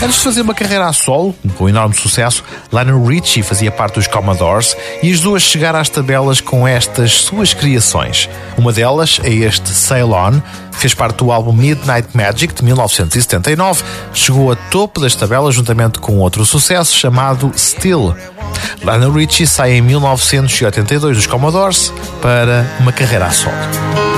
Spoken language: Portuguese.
Antes de fazer uma carreira a solo, com enorme sucesso, Lionel Richie fazia parte dos Commodores e ajudou a chegar às tabelas com estas suas criações. Uma delas é este Sail On, fez parte do álbum Midnight Magic de 1979, chegou a topo das tabelas juntamente com outro sucesso chamado Still. Lionel Richie sai em 1982 dos Commodores para uma carreira a solo.